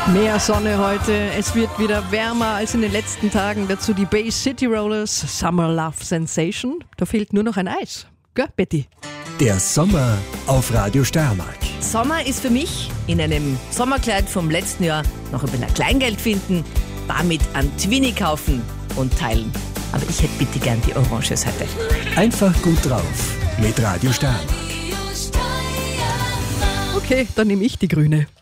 Mehr Sonne heute, es wird wieder wärmer als in den letzten Tagen. Dazu die Bay City Rollers, Summer Love Sensation. Da fehlt nur noch ein Eis. Gell, Betty? Der Sommer auf Radio Steiermark. Sommer ist für mich in einem Sommerkleid vom letzten Jahr noch ein bisschen Kleingeld finden, damit einen Twinny kaufen und teilen. Aber ich hätte bitte gern die Orange Seite. Einfach gut drauf mit Radio Steiermark. Okay, dann nehme ich die grüne.